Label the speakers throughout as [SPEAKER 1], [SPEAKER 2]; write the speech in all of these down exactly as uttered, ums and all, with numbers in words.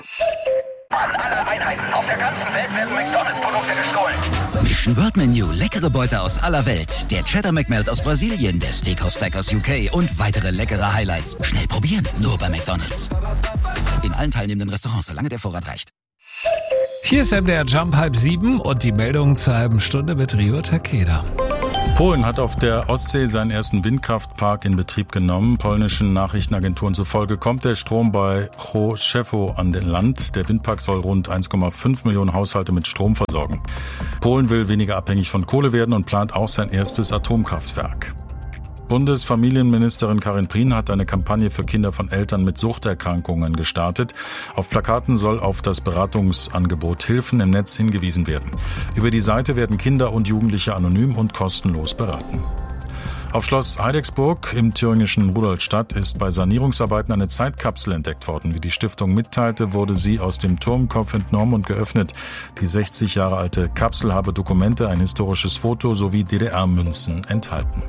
[SPEAKER 1] An alle Einheiten auf der ganzen Welt werden McDonalds-Produkte gestohlen.
[SPEAKER 2] Mission World Menu, leckere Beute aus aller Welt. Der Cheddar McMelt aus Brasilien, der Steakhouse Stack aus U K und weitere leckere Highlights. Schnell probieren, nur bei McDonalds. In allen teilnehmenden Restaurants, solange der Vorrat reicht.
[SPEAKER 3] Hier ist M D R Jump halb sieben und die Meldung zur halben Stunde mit Rio Takeda.
[SPEAKER 4] Polen hat auf der Ostsee seinen ersten Windkraftpark in Betrieb genommen. Polnischen Nachrichtenagenturen zufolge kommt der Strom bei Choszów an den Land. Der Windpark soll rund eins Komma fünf Millionen Haushalte mit Strom versorgen. Polen will weniger abhängig von Kohle werden und plant auch sein erstes Atomkraftwerk. Bundesfamilienministerin Karin Prien hat eine Kampagne für Kinder von Eltern mit Suchterkrankungen gestartet. Auf Plakaten soll auf das Beratungsangebot Hilfen im Netz hingewiesen werden. Über die Seite werden Kinder und Jugendliche anonym und kostenlos beraten. Auf Schloss Heidecksburg im thüringischen Rudolstadt ist bei Sanierungsarbeiten eine Zeitkapsel entdeckt worden. Wie die Stiftung mitteilte, wurde sie aus dem Turmkopf entnommen und geöffnet. Die sechzig Jahre alte Kapsel habe Dokumente, ein historisches Foto sowie D D R-Münzen enthalten.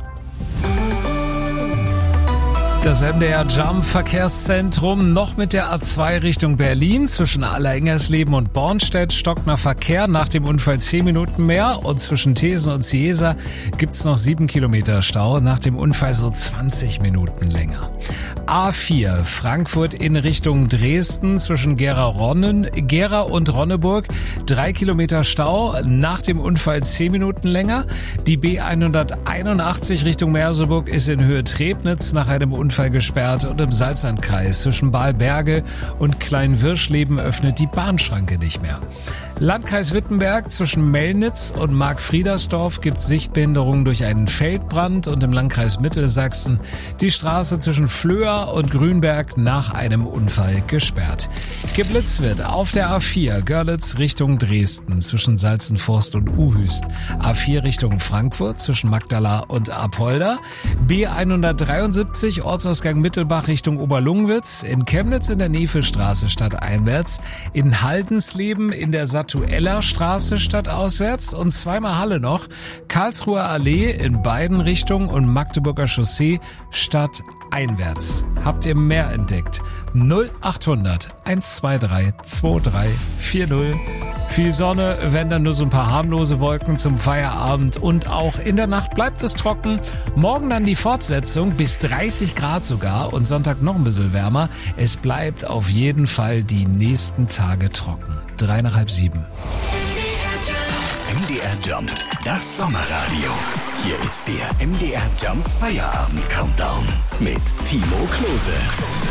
[SPEAKER 3] Das M D R Jump Verkehrszentrum noch mit der A zwei Richtung Berlin zwischen Allerengersleben und Bornstedt stockender Verkehr, nach dem Unfall zehn Minuten mehr, und zwischen Thesen und Ciesa gibt's noch sieben Kilometer Stau, nach dem Unfall so zwanzig Minuten länger. A vier Frankfurt in Richtung Dresden zwischen Gera-Ronnen, Gera und Ronneburg drei Kilometer Stau, nach dem Unfall zehn Minuten länger. Die B hunderteinundachtzig Richtung Merseburg ist in Höhe Trebnitz nach einem Unfall gesperrt, und im Salzlandkreis zwischen Balberge und Kleinwirschleben öffnet die Bahnschranke nicht mehr. Landkreis Wittenberg zwischen Mellnitz und Markfriedersdorf gibt Sichtbehinderungen durch einen Feldbrand, und im Landkreis Mittelsachsen die Straße zwischen Flöa und Grünberg nach einem Unfall gesperrt. Geblitzt wird auf der A vier Görlitz Richtung Dresden zwischen Salzenforst und Uhüst, A vier Richtung Frankfurt zwischen Magdala und Apolda, B hundertdreiundsiebzig Ortsausgang Mittelbach Richtung Oberlungwitz, in Chemnitz in der Nefelstraße stadteinwärts, in Haldensleben in der Satueller Straße stadtauswärts und zweimal Halle noch, Karlsruher Allee in beiden Richtungen und Magdeburger Chaussee stadteinwärts. Habt ihr mehr entdeckt? null achthundert hundertzweiundzwanzig drei vier null. Viel Sonne, wenn dann nur so ein paar harmlose Wolken zum Feierabend, und auch in der Nacht bleibt es trocken. Morgen dann die Fortsetzung, bis dreißig Grad sogar, und Sonntag noch ein bisschen wärmer. Es bleibt auf jeden Fall die nächsten Tage trocken. Drei nach halb sieben.
[SPEAKER 2] M D R Jump, das Sommerradio. Hier ist der M D R Jump Feierabend Countdown mit Timo Klose.